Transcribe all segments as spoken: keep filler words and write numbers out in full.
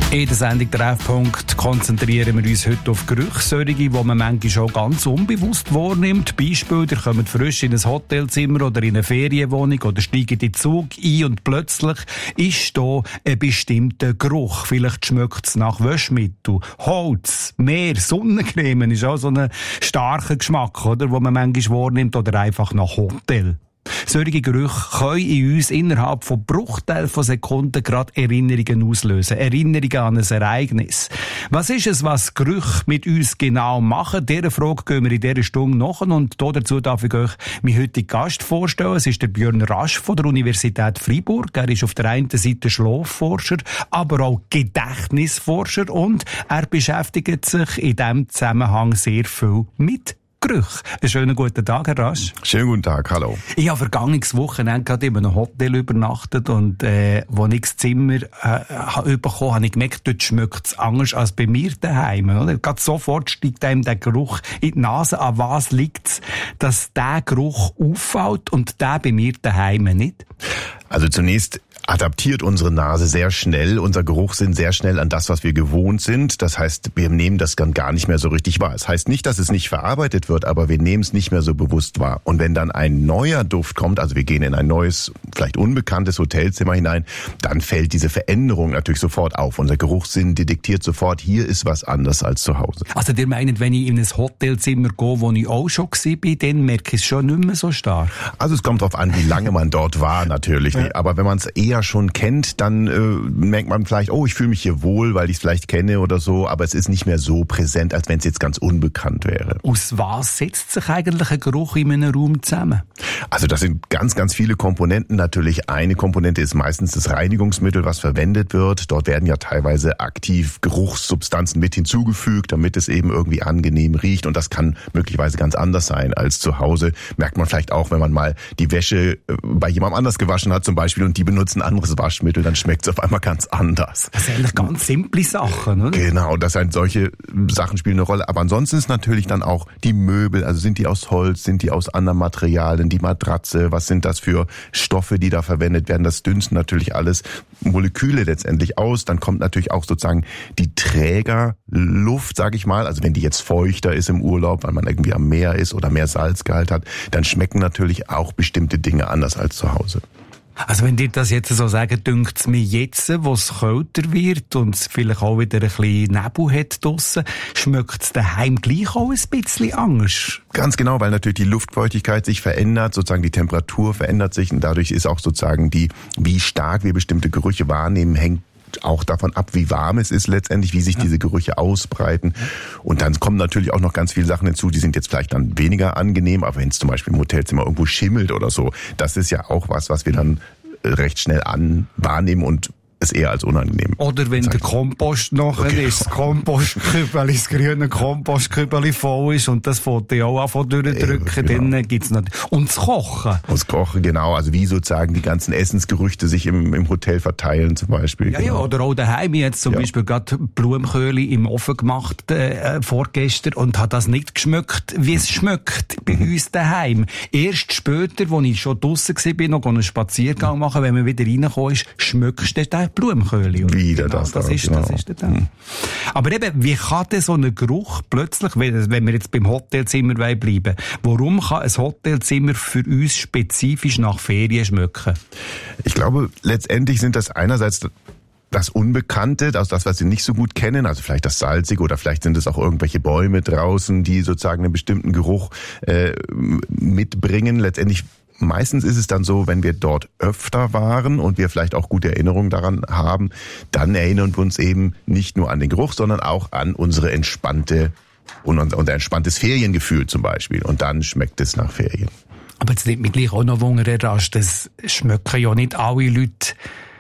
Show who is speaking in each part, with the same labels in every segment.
Speaker 1: In der Sendung Treffpunkt konzentrieren wir uns heute auf Gerüche, solche, die man manchmal schon ganz unbewusst wahrnimmt. Beispiel, ihr kommt frisch in ein Hotelzimmer oder in eine Ferienwohnung oder steigt in den Zug ein und plötzlich ist da ein bestimmter Geruch. Vielleicht schmeckt es nach Waschmittel, Holz, Meer, Sonnencreme ist auch so ein starker Geschmack, oder, den man manchmal wahrnimmt, oder einfach nach Hotel. Solche Gerüche können in uns innerhalb von Bruchteilen von Sekunden gerade Erinnerungen auslösen. Erinnerungen an ein Ereignis. Was ist es, was Gerüche mit uns genau machen? Dieser Frage gehen wir in dieser Stunde nach. Und dazu darf ich euch meinen heutigen Gast vorstellen. Es ist der Björn Rasch von der Universität Freiburg. Er ist auf der einen Seite Schlafforscher, aber auch Gedächtnisforscher. Und er beschäftigt sich in diesem Zusammenhang sehr viel mit Gerüche. Einen schönen guten Tag, Herr Rasch.
Speaker 2: Schönen guten Tag, hallo.
Speaker 1: Ich habe vergangenes Wochenende gerade in einem Hotel übernachtet und äh, als ich das Zimmer äh, habe bekommen, habe ich gemerkt, dort schmeckt es anders als bei mir daheim. Oder? Gerade sofort steigt einem der Geruch in die Nase. An was liegt es, dass der Geruch auffällt und der bei mir daheim nicht?
Speaker 2: Also zunächst adaptiert unsere Nase sehr schnell, unser Geruchssinn sehr schnell an das, was wir gewohnt sind. Das heißt, wir nehmen das dann gar nicht mehr so richtig wahr. Es heißt nicht, dass es nicht verarbeitet wird, aber wir nehmen es nicht mehr so bewusst wahr. Und wenn dann ein neuer Duft kommt, also wir gehen in ein neues, vielleicht unbekanntes Hotelzimmer hinein, dann fällt diese Veränderung natürlich sofort auf. Unser Geruchssinn detektiert sofort, hier ist was anders als zu Hause.
Speaker 1: Also ihr meint, wenn ich in ein Hotelzimmer gehe, wo ich auch schon war, dann merke ich es schon nicht mehr so stark?
Speaker 2: Also es kommt darauf an, wie lange man dort war, natürlich. Ja. Aber wenn man es eher schon kennt, dann äh, merkt man vielleicht, oh, ich fühle mich hier wohl, weil ich es vielleicht kenne oder so, aber es ist nicht mehr so präsent, als wenn es jetzt ganz unbekannt wäre.
Speaker 1: Aus was setzt sich eigentlich ein Geruch in einem Raum zusammen?
Speaker 2: Also das sind ganz, ganz viele Komponenten. Natürlich eine Komponente ist meistens das Reinigungsmittel, was verwendet wird. Dort werden ja teilweise aktiv Geruchssubstanzen mit hinzugefügt, damit es eben irgendwie angenehm riecht, und das kann möglicherweise ganz anders sein als zu Hause. Merkt man vielleicht auch, wenn man mal die Wäsche bei jemandem anders gewaschen hat zum Beispiel und die benutzen ein anderes Waschmittel, dann schmeckt es auf einmal ganz anders.
Speaker 1: Das sind eigentlich ganz simple Sachen, oder?
Speaker 2: Genau, das sind solche Sachen spielen eine Rolle. Aber ansonsten ist natürlich dann auch die Möbel, also sind die aus Holz, sind die aus anderen Materialien, die Matratze, was sind das für Stoffe, die da verwendet werden? Das dünsten natürlich alles Moleküle letztendlich aus. Dann kommt natürlich auch sozusagen die Trägerluft, sage ich mal. Also wenn die jetzt feuchter ist im Urlaub, weil man irgendwie am Meer ist oder mehr Salzgehalt hat, dann schmecken natürlich auch bestimmte Dinge anders als zu Hause.
Speaker 1: Also wenn dir das jetzt so sagen, dünkt es mir jetzt, wo es kälter wird und es vielleicht auch wieder ein bisschen Nebel hat draussen, schmeckt es daheim gleich auch ein bisschen anders?
Speaker 2: Ganz genau, weil natürlich die Luftfeuchtigkeit sich verändert, sozusagen die Temperatur verändert sich, und dadurch ist auch sozusagen die, wie stark wir bestimmte Gerüche wahrnehmen, hängt auch davon ab, wie warm es ist letztendlich, wie sich ja. diese Gerüche ausbreiten. Und dann kommen natürlich auch noch ganz viele Sachen hinzu, die sind jetzt vielleicht dann weniger angenehm, aber wenn es zum Beispiel im Hotelzimmer irgendwo schimmelt oder so, das ist ja auch was, was wir dann recht schnell an wahrnehmen und es eher als unangenehm.
Speaker 1: Oder wenn der Kompost nachher okay. ist, das Kompostkübel, das grüne Kompostkübel voll ist und das Foto ja auch anfangen durchdrücken, genau. Dann gibt's noch. Und das Kochen. Und
Speaker 2: das Kochen, genau. Also wie sozusagen die ganzen Essensgerüchte sich im, im Hotel verteilen zum Beispiel.
Speaker 1: Ja,
Speaker 2: genau.
Speaker 1: ja, oder auch daheim. Ich jetzt zum ja. Beispiel gerade Blumenköhle im Ofen gemacht, äh, vorgestern, und hat das nicht geschmeckt, wie es schmeckt bei mhm. uns daheim. Erst später, als ich schon draussen war, noch einen Spaziergang mhm. machen, wenn man wieder reingekommen ist, schmeckst du den Blumenköhle.
Speaker 2: Wieder
Speaker 1: genau,
Speaker 2: das.
Speaker 1: Das
Speaker 2: da,
Speaker 1: ist,
Speaker 2: genau.
Speaker 1: das ist der Teil. Aber eben, wie kann denn so ein Geruch plötzlich, wenn wir jetzt beim Hotelzimmer bleiben, warum kann ein Hotelzimmer für uns spezifisch nach Ferien schmecken?
Speaker 2: Ich glaube, letztendlich sind das einerseits das Unbekannte, also das, was wir nicht so gut kennen, also vielleicht das Salzige, oder vielleicht sind es auch irgendwelche Bäume draußen, die sozusagen einen bestimmten Geruch äh, mitbringen. Letztendlich meistens ist es dann so, wenn wir dort öfter waren und wir vielleicht auch gute Erinnerungen daran haben, dann erinnern wir uns eben nicht nur an den Geruch, sondern auch an unsere entspannte und unser entspanntes Feriengefühl zum Beispiel. Und dann schmeckt es nach Ferien.
Speaker 1: Aber jetzt nimmt mich gleich auch noch Wunder, das schmecken ja nicht alle Leute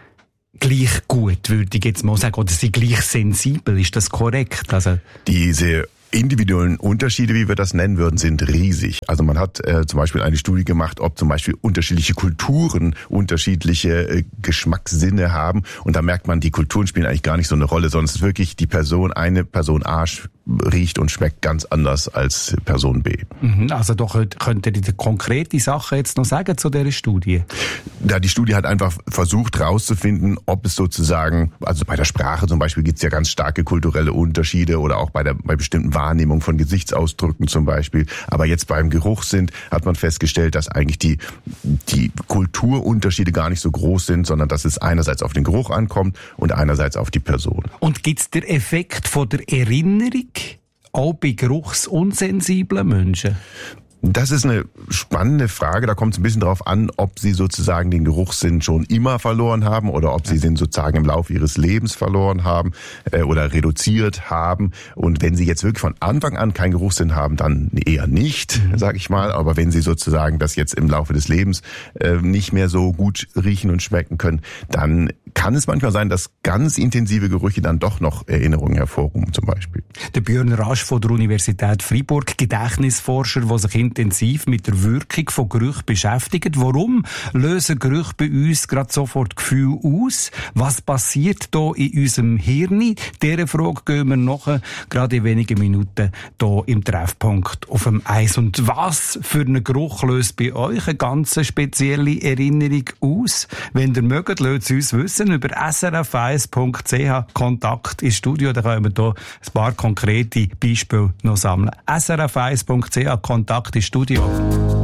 Speaker 1: gleich gut, würde ich jetzt mal sagen, oder sind gleich sensibel. Ist das korrekt? Also
Speaker 2: diese individuellen Unterschiede, wie wir das nennen würden, sind riesig. Also man hat äh, zum Beispiel eine Studie gemacht, ob zum Beispiel unterschiedliche Kulturen unterschiedliche äh, Geschmackssinne haben. Und da merkt man, die Kulturen spielen eigentlich gar nicht so eine Rolle, sondern es ist wirklich die Person, eine Person A riecht und schmeckt ganz anders als Person B.
Speaker 1: Also doch könnt ihr die konkrete Sache jetzt noch sagen zu dieser Studie?
Speaker 2: Ja, die Studie hat einfach versucht herauszufinden, ob es sozusagen, also bei der Sprache zum Beispiel gibt es ja ganz starke kulturelle Unterschiede oder auch bei der bei bestimmten Wahrnehmungen von Gesichtsausdrücken zum Beispiel. Aber jetzt beim Geruchssinn hat man festgestellt, dass eigentlich die die Kulturunterschiede gar nicht so groß sind, sondern dass es einerseits auf den Geruch ankommt und einerseits auf die Person.
Speaker 1: Und gibt es den Effekt von der Erinnerung auch bei geruchsunsensiblen Menschen?
Speaker 2: Das ist eine spannende Frage. Da kommt es ein bisschen darauf an, ob Sie sozusagen den Geruchssinn schon immer verloren haben oder ob Sie den sozusagen im Laufe Ihres Lebens verloren haben äh, oder reduziert haben. Und wenn Sie jetzt wirklich von Anfang an keinen Geruchssinn haben, dann eher nicht, mhm. sage ich mal. Aber wenn Sie sozusagen das jetzt im Laufe des Lebens äh, nicht mehr so gut riechen und schmecken können, dann kann es manchmal sein, dass ganz intensive Gerüche dann doch noch Erinnerungen hervorrufen zum Beispiel.
Speaker 1: Der Björn Rasch von der Universität Freiburg, Gedächtnisforscher, der sich intensiv mit der Wirkung von Gerüchen beschäftigt. Warum lösen Gerüche bei uns gerade sofort Gefühle aus? Was passiert da in unserem Hirn? Dieser Frage gehen wir nachher, gerade in wenigen Minuten, hier im Treffpunkt auf dem Eis. Und was für einen Geruch löst bei euch eine ganz spezielle Erinnerung aus? Wenn ihr mögt, lasst es uns wissen über s r f eins punkt c h. Kontakt ins Studio, da können wir hier ein paar konkrete Beispiele noch sammeln. s r f eins punkt c h. Kontakt ins Studio.